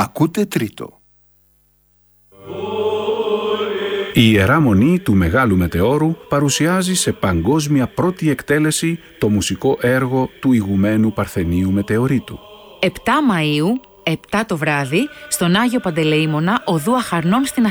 Ακούτε τρίτο. Η Ιερά Μονή του Μεγάλου Μετεώρου παρουσιάζει σε παγκόσμια πρώτη εκτέλεση το μουσικό έργο του ηγουμένου Παρθενίου Μετεωρίτου. 7 Μαΐου, 7 το βράδυ, στον Άγιο Παντελεήμονα, οδού Αχαρνών στην Αθήνα.